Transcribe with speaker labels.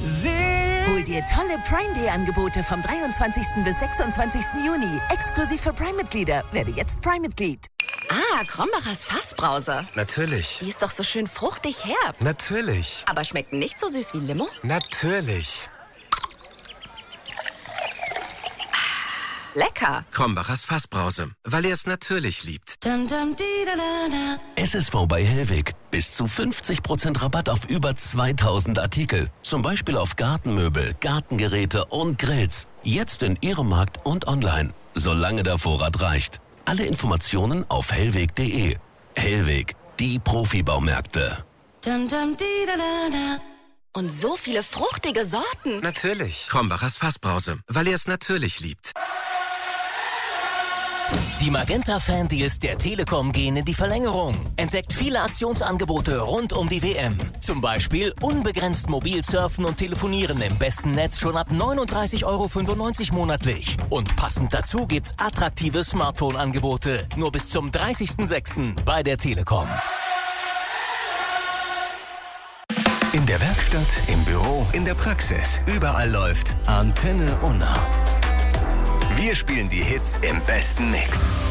Speaker 1: Hol dir tolle Prime Day Angebote vom 23. bis 26. Juni. Exklusiv für Prime-Mitglieder. Werde jetzt Prime-Mitglied.
Speaker 2: Ah, Krombacher's Fassbrause.
Speaker 3: Natürlich.
Speaker 2: Die ist doch so schön fruchtig herb.
Speaker 3: Natürlich.
Speaker 2: Aber schmeckt nicht so süß wie Limo?
Speaker 3: Natürlich.
Speaker 2: Lecker.
Speaker 3: Krombacher's Fassbrause, weil er es natürlich liebt.
Speaker 4: SSV bei Hellweg. Bis zu 50% Rabatt auf über 2000 Artikel. Zum Beispiel auf Gartenmöbel, Gartengeräte und Grills. Jetzt in Ihrem Markt und online. Solange der Vorrat reicht. Alle Informationen auf hellweg.de. Hellweg, die Profibaumärkte.
Speaker 2: Und so viele fruchtige Sorten.
Speaker 3: Natürlich. Krombacher's Fassbrause, weil er es natürlich liebt.
Speaker 5: Die Magenta-Fan-Deals der Telekom gehen in die Verlängerung. Entdeckt viele Aktionsangebote rund um die WM. Zum Beispiel unbegrenzt mobil surfen und telefonieren im besten Netz schon ab 39,95 € monatlich. Und passend dazu gibt's attraktive Smartphone-Angebote. Nur bis zum 30.06. bei der Telekom.
Speaker 6: In der Werkstatt, im Büro, in der Praxis. Überall läuft Antenne Unna. Wir spielen die Hits im besten Mix.